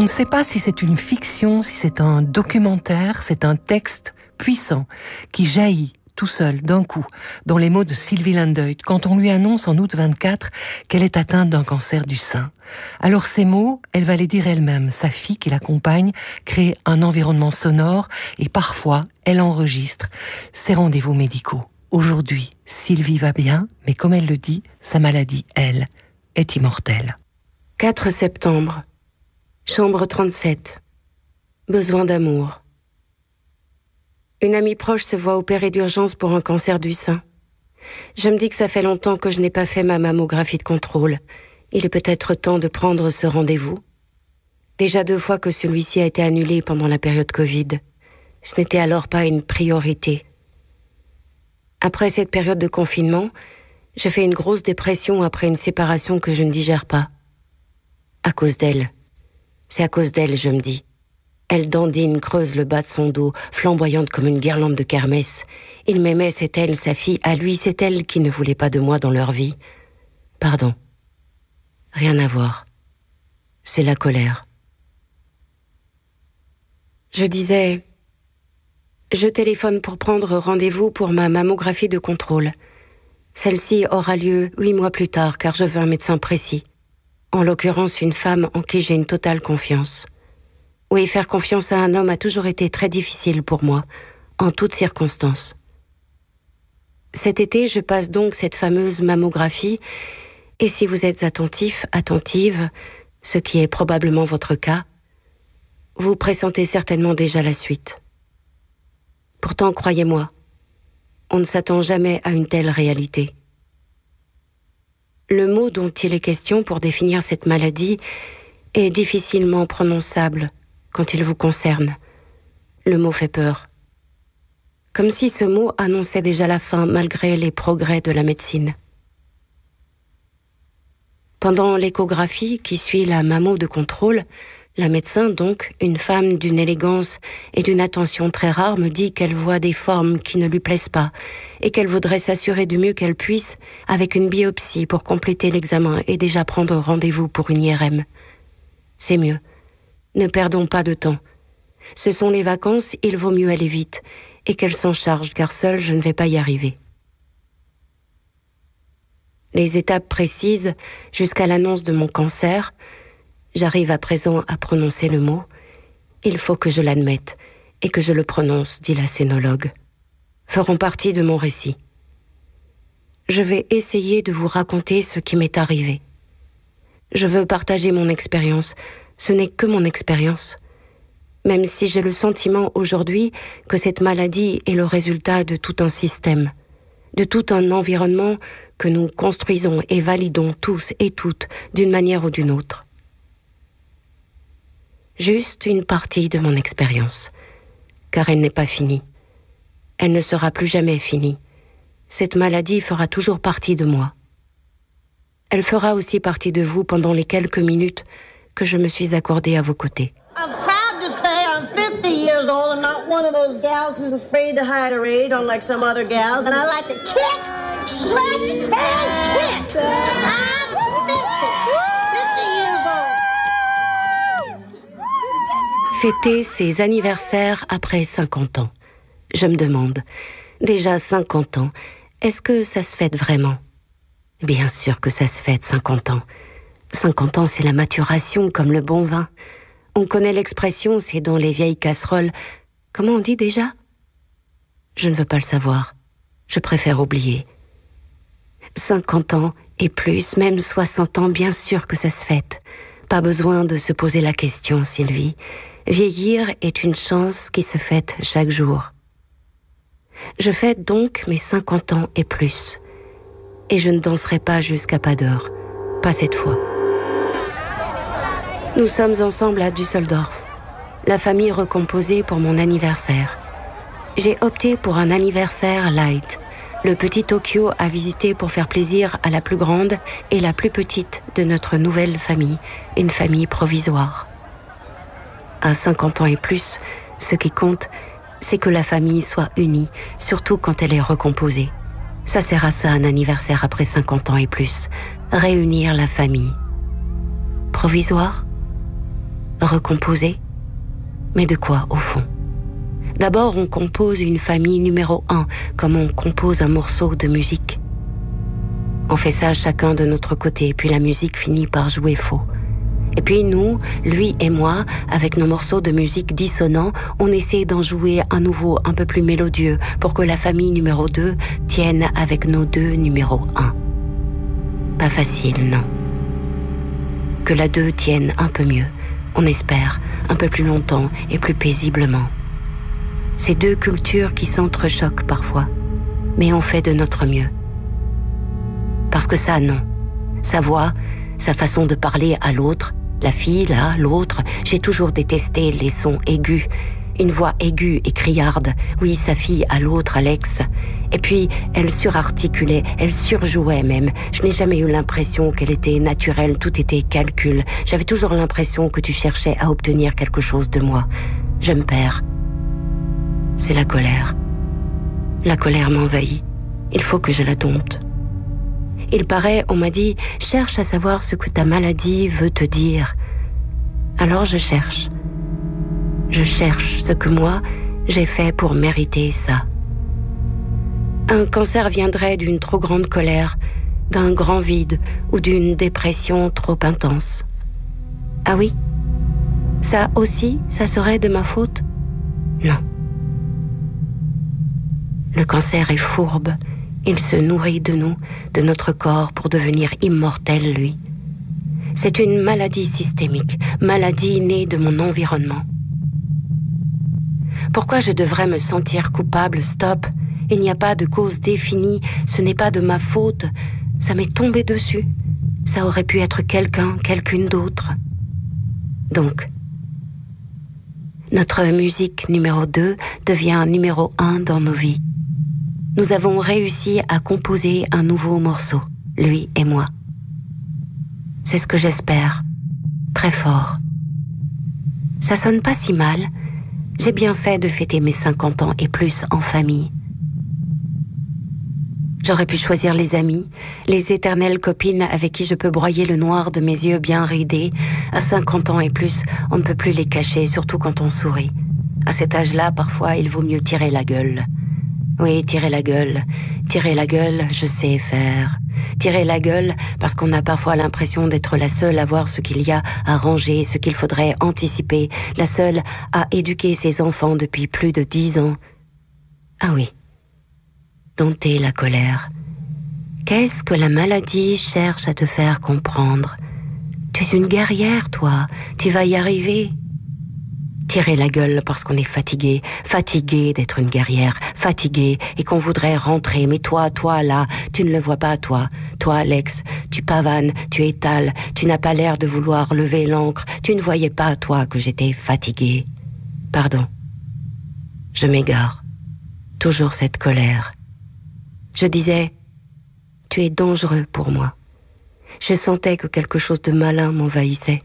ne sait pas si c'est une fiction, si c'est un documentaire, c'est un texte puissant qui jaillit tout seul, d'un coup, dans les mots de Sylvie Landeuil, quand on lui annonce en août 24 qu'elle est atteinte d'un cancer du sein. Alors ces mots, elle va les dire elle-même. Sa fille qui l'accompagne crée un environnement sonore et parfois, elle enregistre ses rendez-vous médicaux. Aujourd'hui, Sylvie va bien, mais comme elle le dit, sa maladie, elle, est immortelle. 4 septembre, chambre 37, besoin d'amour. Une amie proche se voit opérer d'urgence pour un cancer du sein. Je me dis que ça fait longtemps que je n'ai pas fait ma mammographie de contrôle. Il est peut-être temps de prendre ce rendez-vous. Déjà 2 fois que celui-ci a été annulé pendant la période Covid. Ce n'était alors pas une priorité. Après cette période de confinement, je fais une grosse dépression après une séparation que je ne digère pas. À cause d'elle. C'est à cause d'elle, je me dis. Elle dandine, creuse le bas de son dos, flamboyante comme une guirlande de kermesse. Il m'aimait, c'est elle, sa fille. À lui, c'est elle qui ne voulait pas de moi dans leur vie. Pardon. Rien à voir. C'est la colère. Je disais... Je téléphone pour prendre rendez-vous pour ma mammographie de contrôle. Celle-ci aura lieu 8 mois plus tard, car je veux un médecin précis. En l'occurrence, une femme en qui j'ai une totale confiance. Oui, faire confiance à un homme a toujours été très difficile pour moi, en toutes circonstances. Cet été, je passe donc cette fameuse mammographie, et si vous êtes attentive, ce qui est probablement votre cas, vous pressentez certainement déjà la suite. Pourtant, croyez-moi, on ne s'attend jamais à une telle réalité. Le mot dont il est question pour définir cette maladie est difficilement prononçable quand il vous concerne. Le mot fait peur. Comme si ce mot annonçait déjà la fin malgré les progrès de la médecine. Pendant l'échographie qui suit la mammo de contrôle, la médecin, donc, une femme d'une élégance et d'une attention très rare, me dit qu'elle voit des formes qui ne lui plaisent pas et qu'elle voudrait s'assurer du mieux qu'elle puisse avec une biopsie pour compléter l'examen et déjà prendre rendez-vous pour une IRM. C'est mieux. Ne perdons pas de temps. Ce sont les vacances, il vaut mieux aller vite et qu'elle s'en charge car seule je ne vais pas y arriver. Les étapes précises jusqu'à l'annonce de mon cancer. J'arrive à présent à prononcer le mot. Il faut que je l'admette et que je le prononce, dit la scénologue. Feront partie de mon récit. Je vais essayer de vous raconter ce qui m'est arrivé. Je veux partager mon expérience. Ce n'est que mon expérience. Même si j'ai le sentiment aujourd'hui que cette maladie est le résultat de tout un système, de tout un environnement que nous construisons et validons tous et toutes d'une manière ou d'une autre. Juste une partie de mon expérience, car elle n'est pas finie. Elle ne sera plus jamais finie. Cette maladie fera toujours partie de moi. Elle fera aussi partie de vous pendant les quelques minutes que je me suis accordée à vos côtés. I'm proud to say I'm 50 years old and not one of those gals who's afraid to hide her age, unlike some other gals, and I like to kick, stretch, and kick. I'm 50 years old. Fêter ses anniversaires après 50 ans. Je me demande, déjà 50 ans, est-ce que ça se fête vraiment ? Bien sûr que ça se fête, 50 ans. 50 ans, c'est la maturation, comme le bon vin. On connaît l'expression, c'est dans les vieilles casseroles. Comment on dit déjà ? Je ne veux pas le savoir. Je préfère oublier. 50 ans et plus, même 60 ans, bien sûr que ça se fête. Pas besoin de se poser la question, Sylvie. Vieillir est une chance qui se fête chaque jour. Je fête donc mes 50 ans et plus. Et je ne danserai pas jusqu'à pas d'heure. Pas cette fois. Nous sommes ensemble à Düsseldorf. La famille recomposée pour mon anniversaire. J'ai opté pour un anniversaire light. Le petit Tokyo à visiter pour faire plaisir à la plus grande et la plus petite de notre nouvelle famille. Une famille provisoire. À 50 ans et plus, ce qui compte, c'est que la famille soit unie, surtout quand elle est recomposée. Ça sert à ça un anniversaire après 50 ans et plus. Réunir la famille. Provisoire ? Recomposer? Mais de quoi, au fond? D'abord, on compose une famille numéro 1, comme on compose un morceau de musique. On fait ça chacun de notre côté, puis la musique finit par jouer faux. Et puis nous, lui et moi, avec nos morceaux de musique dissonants, on essaie d'en jouer un nouveau, un peu plus mélodieux, pour que la famille numéro 2 tienne avec nos deux numéro 1. Pas facile, non. Que la 2 tienne un peu mieux, on espère, un peu plus longtemps et plus paisiblement. C'est deux cultures qui s'entrechoquent parfois, mais on fait de notre mieux. Parce que ça, non. Sa voix, sa façon de parler à l'autre, la fille, là, l'autre, j'ai toujours détesté les sons aigus. Une voix aiguë et criarde. Oui, sa fille à l'autre, Alex. Et puis, elle surarticulait, elle surjouait même. Je n'ai jamais eu l'impression qu'elle était naturelle, tout était calcul. J'avais toujours l'impression que tu cherchais à obtenir quelque chose de moi. Je me perds. C'est la colère. La colère m'envahit. Il faut que je la dompte. Il paraît, on m'a dit, cherche à savoir ce que ta maladie veut te dire. Alors je cherche. Je cherche ce que moi, j'ai fait pour mériter ça. Un cancer viendrait d'une trop grande colère, d'un grand vide ou d'une dépression trop intense. Ah oui? Ça aussi, ça serait de ma faute? Non. Le cancer est fourbe. Il se nourrit de nous, de notre corps, pour devenir immortel, lui. C'est une maladie systémique, maladie née de mon environnement. Pourquoi je devrais me sentir coupable? Stop. Il n'y a pas de cause définie, ce n'est pas de ma faute. Ça m'est tombé dessus. Ça aurait pu être quelqu'un, quelqu'une d'autre. Donc, notre musique numéro 2 devient numéro 1 dans nos vies. Nous avons réussi à composer un nouveau morceau, lui et moi. C'est ce que j'espère, très fort. Ça sonne pas si mal. J'ai bien fait de fêter mes 50 ans et plus en famille. J'aurais pu choisir les amis, les éternelles copines avec qui je peux broyer le noir de mes yeux bien ridés. À 50 ans et plus, on ne peut plus les cacher, surtout quand on sourit. À cet âge-là, parfois, il vaut mieux tirer la gueule. Oui, tirer la gueule, je sais faire. Tirer la gueule parce qu'on a parfois l'impression d'être la seule à voir ce qu'il y a à ranger, ce qu'il faudrait anticiper, la seule à éduquer ses enfants depuis plus de 10 ans. Ah oui, dompter la colère. Qu'est-ce que la maladie cherche à te faire comprendre? Tu es une guerrière, toi, tu vas y arriver. Tirer la gueule parce qu'on est fatigué d'être une guerrière, fatigué et qu'on voudrait rentrer. Mais toi, là, tu ne le vois pas, toi. Toi, Alex, tu pavanes, tu étales, tu n'as pas l'air de vouloir lever l'ancre. Tu ne voyais pas, toi, que j'étais fatigué. Pardon. Je m'égare. Toujours cette colère. Je disais, tu es dangereux pour moi. Je sentais que quelque chose de malin m'envahissait.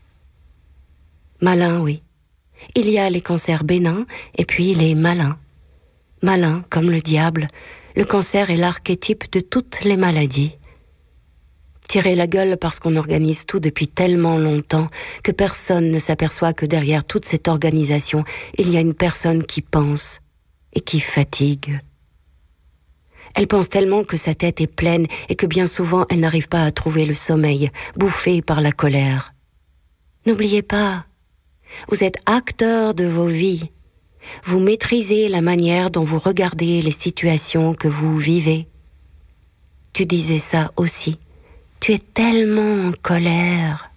Malin, oui. Il y a les cancers bénins et puis les malins. Malins comme le diable, le cancer est l'archétype de toutes les maladies. Tirer la gueule parce qu'on organise tout depuis tellement longtemps que personne ne s'aperçoit que derrière toute cette organisation, il y a une personne qui pense et qui fatigue. Elle pense tellement que sa tête est pleine et que bien souvent elle n'arrive pas à trouver le sommeil, bouffée par la colère. N'oubliez pas, vous êtes acteur de vos vies. Vous maîtrisez la manière dont vous regardez les situations que vous vivez. Tu disais ça aussi. Tu es tellement en colère.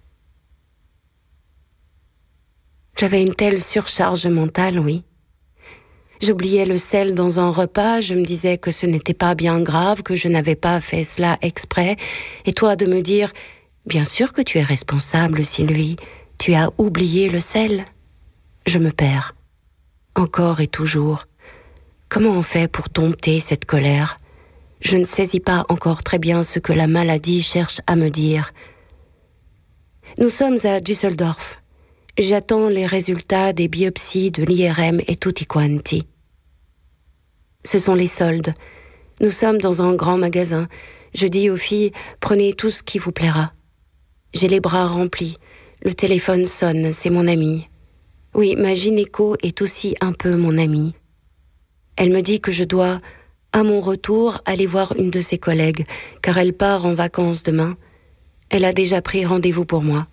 J'avais une telle surcharge mentale, oui. J'oubliais le sel dans un repas, je me disais que ce n'était pas bien grave, que je n'avais pas fait cela exprès. Et toi de me dire, bien sûr que tu es responsable, Sylvie. Tu as oublié le sel. Je me perds. Encore et toujours. Comment on fait pour dompter cette colère? Je ne saisis pas encore très bien ce que la maladie cherche à me dire. Nous sommes à Düsseldorf. J'attends les résultats des biopsies de l'IRM et tutti quanti. Ce sont les soldes. Nous sommes dans un grand magasin. Je dis aux filles, prenez tout ce qui vous plaira. J'ai les bras remplis. Le téléphone sonne, c'est mon amie. Oui, ma gynéco est aussi un peu mon amie. Elle me dit que je dois, à mon retour, aller voir une de ses collègues, car elle part en vacances demain. Elle a déjà pris rendez-vous pour moi.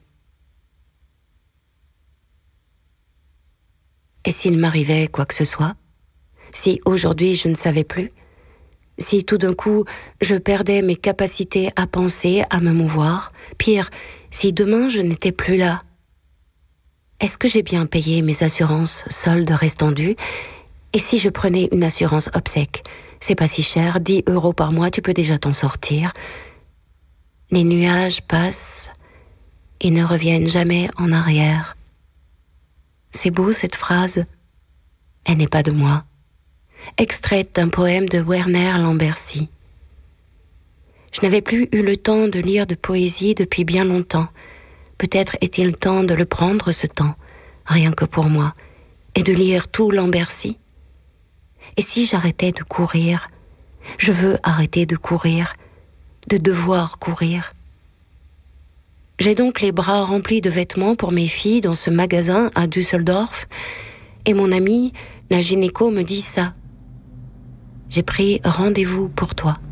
Et s'il m'arrivait quoi que ce soit? Si aujourd'hui je ne savais plus? Si tout d'un coup je perdais mes capacités à penser, à me mouvoir? Pire, si demain je n'étais plus là? Est-ce que j'ai bien payé mes assurances, soldes restants dus? Et si je prenais une assurance obsèque? C'est pas si cher, 10 € par mois, tu peux déjà t'en sortir. Les nuages passent et ne reviennent jamais en arrière. C'est beau cette phrase. Elle n'est pas de moi. Extraite d'un poème de Werner Lambercy. Je n'avais plus eu le temps de lire de poésie depuis bien longtemps. Peut-être est-il temps de le prendre ce temps, rien que pour moi, et de lire tout Lambercy. Et si j'arrêtais de courir? Je veux arrêter de courir, de devoir courir. J'ai donc les bras remplis de vêtements pour mes filles dans ce magasin à Düsseldorf, et mon amie, la gynéco, me dit ça. J'ai pris rendez-vous pour toi.